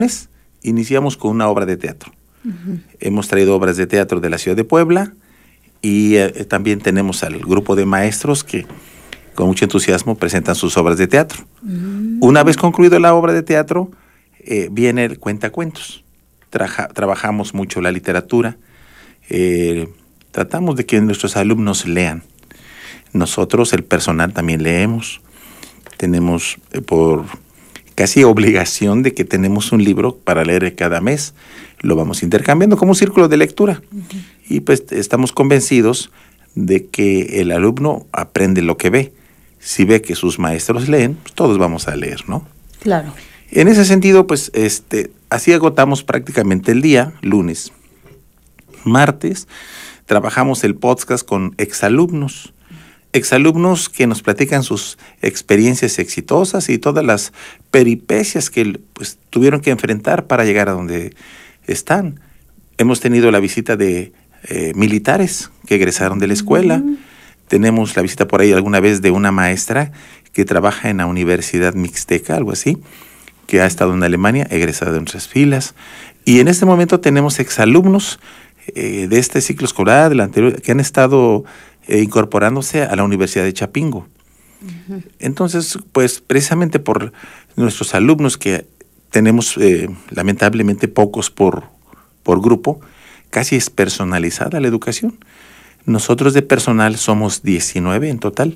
iniciamos con una obra de teatro. Hemos traído obras de teatro de la ciudad de Puebla y también tenemos al grupo de maestros que con mucho entusiasmo presentan sus obras de teatro. Una vez concluido la obra de teatro, viene el cuentacuentos. Trabajamos mucho la literatura, tratamos de que nuestros alumnos lean. Nosotros, el personal, también leemos. Tenemos por casi obligación de que tenemos un libro para leer cada mes. Lo vamos intercambiando como un círculo de lectura. Y pues estamos convencidos de que el alumno aprende lo que ve. Si ve que sus maestros leen, pues todos vamos a leer, ¿no? Claro. En ese sentido, pues así agotamos prácticamente el día, lunes. Martes, trabajamos el podcast con exalumnos que nos platican sus experiencias exitosas y todas las peripecias que pues tuvieron que enfrentar para llegar a donde están. Hemos tenido la visita de militares que egresaron de la escuela. Tenemos la visita por ahí alguna vez de una maestra que trabaja en la Universidad Mixteca, algo así, que ha estado en Alemania, egresada de nuestras filas. Y en este momento tenemos exalumnos de este ciclo escolar, del anterior, que han estado incorporándose a la Universidad de Chapingo. Entonces, pues precisamente por nuestros alumnos, que tenemos lamentablemente pocos por grupo, casi es personalizada la educación. Nosotros de personal somos 19 en total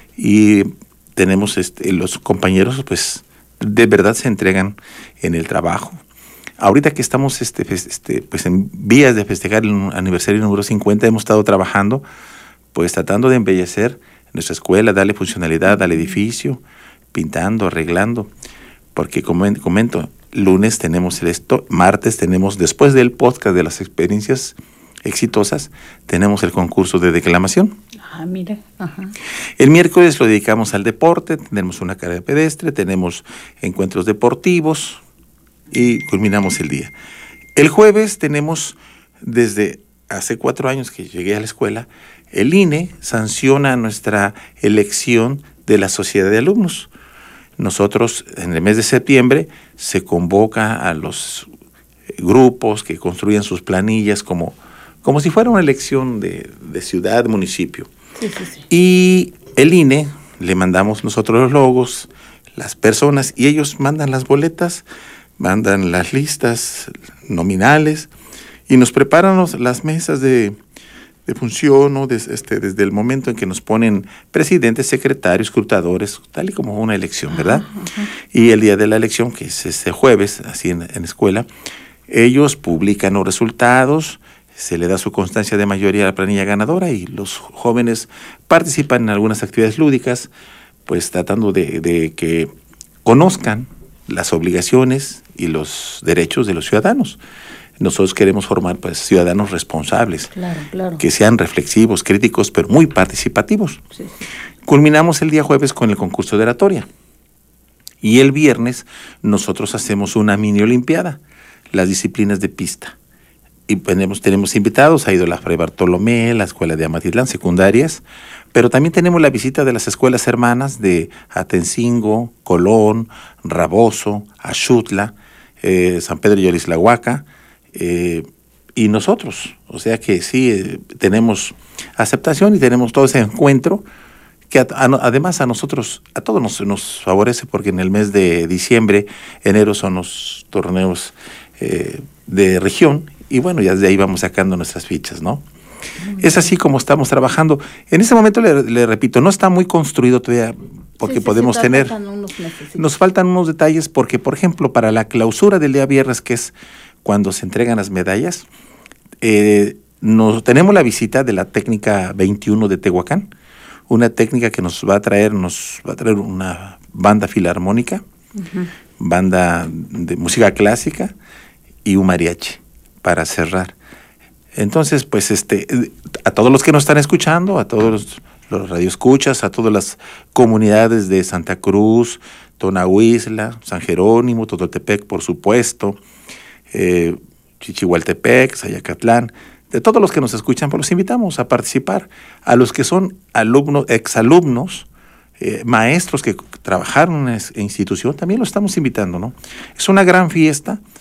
y tenemos los compañeros pues de verdad se entregan en el trabajo. Ahorita que estamos pues en vías de festejar el aniversario número 50, hemos estado trabajando pues tratando de embellecer nuestra escuela, darle funcionalidad al edificio, pintando, arreglando, porque como comento, lunes tenemos esto, martes tenemos, después del podcast de las experiencias exitosas, tenemos el concurso de declamación. Mira. Ajá. El miércoles lo dedicamos al deporte, tenemos una carrera pedestre, tenemos encuentros deportivos y culminamos el día. El jueves tenemos, desde hace 4 años que llegué a la escuela, el INE sanciona nuestra elección de la sociedad de alumnos. Nosotros, en el mes de septiembre, se convoca a los grupos que construyen sus planillas como si fuera una elección de ciudad, municipio. Sí. Y el INE, le mandamos nosotros los logos, las personas, y ellos mandan las boletas, mandan las listas nominales, y nos preparan las mesas de función, ¿no? Desde el momento en que nos ponen presidentes, secretarios, escrutadores, tal y como una elección, ¿verdad? Ajá. Y el día de la elección, que es este jueves, así en escuela, ellos publican los resultados, se le da su constancia de mayoría a la planilla ganadora y los jóvenes participan en algunas actividades lúdicas, pues tratando de que conozcan las obligaciones y los derechos de los ciudadanos. Nosotros queremos formar pues ciudadanos responsables, claro. Que sean reflexivos, críticos, pero muy participativos. Sí. Culminamos el día jueves con el concurso de oratoria. Y el viernes nosotros hacemos una mini olimpiada, las disciplinas de pista. Y tenemos invitados, ha ido la Fray Bartolomé, la escuela de Amatitlán, secundarias, pero también tenemos la visita de las escuelas hermanas de Atencingo, Colón, Raboso, Axutla, San Pedro y Olislahuaca, y nosotros. O sea que sí, tenemos aceptación y tenemos todo ese encuentro que además a nosotros, a todos nos favorece, porque en el mes de diciembre, enero son los torneos de región, y bueno, ya desde ahí vamos sacando nuestras fichas, ¿no? Es así como estamos trabajando. En este momento, le repito, no está muy construido todavía, porque podemos tener... Nos faltan unos detalles, porque, por ejemplo, para la clausura del día viernes, que es cuando se entregan las medallas, tenemos la visita de la técnica 21 de Tehuacán, una técnica que nos va a traer una banda filarmónica, banda de música clásica y un mariachi para cerrar. Entonces, pues a todos los que nos están escuchando, a todos los radioescuchas, a todas las comunidades de Santa Cruz, Tonahuizla, San Jerónimo, Totoltepec, por supuesto, Chichihualtepec, Zayacatlán, de todos los que nos escuchan, pues los invitamos a participar. A los que son exalumnos, maestros que trabajaron en esa institución, también los estamos invitando, ¿no? Es una gran fiesta